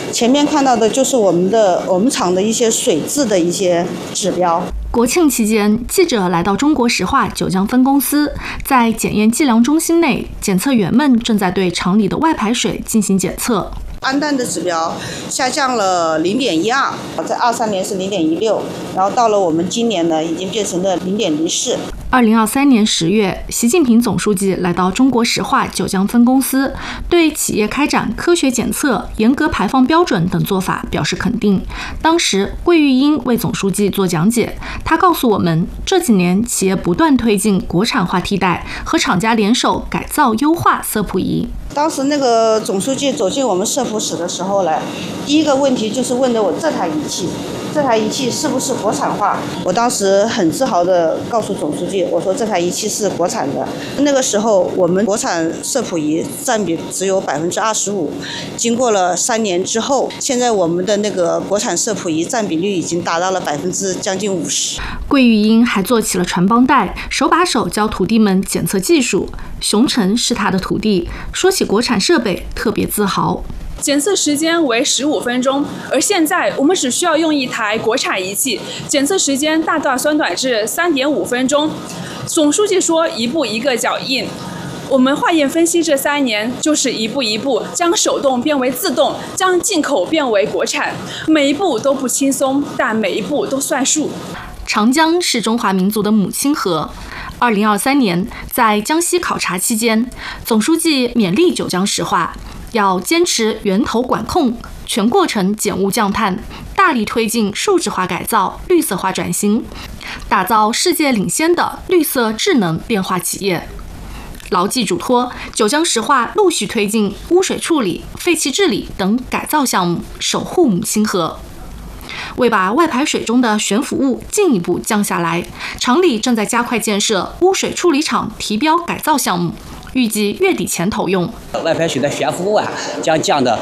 前面看到的就是我们厂的一些水质的一些指标。 国庆期间，记者来到中国石化九江分公司，在检验计量中心内，检测员们正在对厂里的外排水进行检测。 氨氮的指标下降了0.12，在23年是0.16，然后到了我们今年呢，已经变成了0.04。 2023年10月，习近平总书记来到中国石化九江分公司，对企业开展科学检测、严格排放标准等做法表示肯定。当时，桂玉英为总书记做讲解，他告诉我们，这几年企业不断推进国产化替代，和厂家联手改造优化色谱仪。 当时那个总书记走进我们色谱室的时候呢，第一个问题就是问的我这台仪器是不是国产化？我当时很自豪地告诉总书记，我说这台仪器是国产的。那个时候我们国产色谱仪占比只有25%，经过了3年之后，现在我们的那个国产色谱仪占比率已经达到了将近50%。 桂玉英还做起了传帮带，手把手教徒弟们检测技术。熊晨是他的徒弟，说起国产设备特别自豪。 检测时间为15分钟，而现在我们只需要用一台国产仪器，检测时间大大缩短至3.5分钟。总书记说一步一个脚印，我们化验分析这3年就是一步一步将手动变为自动，将进口变为国产，每一步都不轻松，但每一步都算数。 长江是中华民族的母亲河。2023年，在江西考察期间，总书记勉励九江石化要坚持源头管控，全过程减污降碳，大力推进数字化改造、绿色化转型，打造世界领先的绿色智能变化企业。牢记嘱托，九江石化陆续推进污水处理、废气治理等改造项目，守护母亲河。为把外排水中的悬浮物进一步降下来，厂里正在加快建设污水处理厂提标改造项目，预计月底前投用。 外排水的悬浮物将降的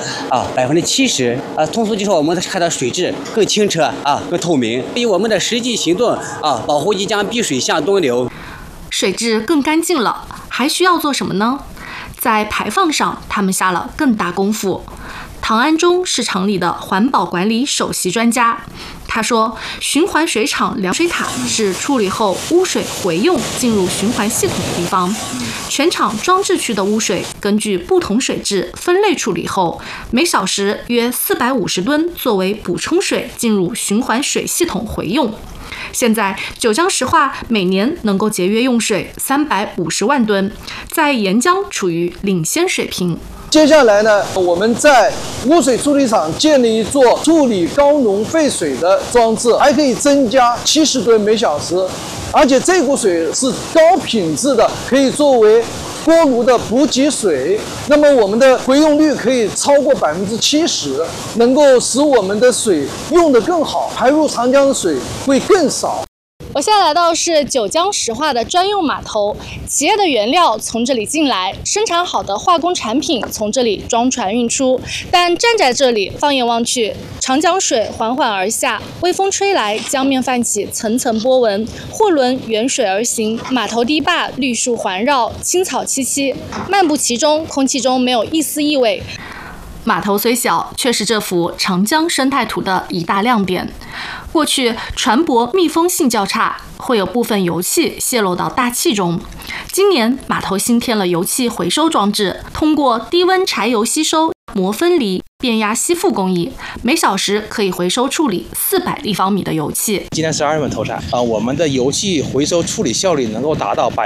70%，通俗就说我们看到水质更清澈更透明。以我们的实际行动保护即将碧水向东流。 水质更干净了，还需要做什么呢？在排放上，他们下了更大功夫。唐安忠是厂里的环保管理首席专家，他说，循环水厂凉水塔是处理后污水回用进入循环系统的地方。全厂装置区的污水根据不同水质分类处理后，每小时约450吨作为补充水进入循环水系统回用。现在九江石化每年能够节约用水350万吨，在沿江处于领先水平。 接下来呢，我们在污水处理厂建立一座处理高浓废水的装置，还可以增加70吨每小时，而且这股水是高品质的，可以作为锅炉的补给水。那么我们的回用率可以超过70%，能够使我们的水用得更好，排入长江的水会更少。 我现在来到是九江石化的专用码头，企业的原料从这里进来，生产好的化工产品从这里装船运出。但站在这里，放眼望去，长江水缓缓而下，微风吹来，江面泛起层层波纹，货轮沿水而行，码头堤坝绿树环绕，青草萋萋，漫步其中，空气中没有一丝异味。 码头虽小，却是这幅长江生态图的一大亮点。过去船舶密封性较差，会有部分油气泄漏到大气中。今年码头新添了油气回收装置，通过低温柴油吸收、膜分离、变压吸附工艺，每小时可以回收处理400立方米的油气。 今年12月份投产我们的油气回收处理效率能够达到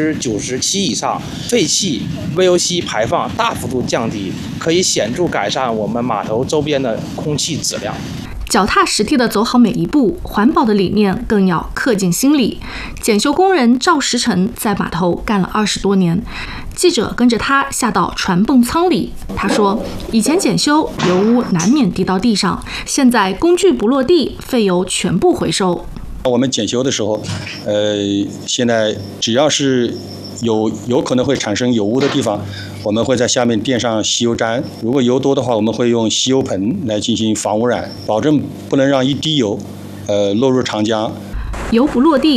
97%以上，废气、VOC 排放大幅度降低，可以显著改善我们码头周边的空气质量。 脚踏实地地走好每一步，环保的理念更要刻进心里。检修工人赵时成在码头干了20多年，记者跟着他下到船泵舱里。他说，以前检修油污难免滴到地上，现在工具不落地，废油全部回收。 我们检修的时候，现在只要是有可能会产生油污的地方，我们会在下面垫上吸油毡。如果油多的话，我们会用吸油盆来进行防污染，保证不能让一滴油落入长江。 油不落地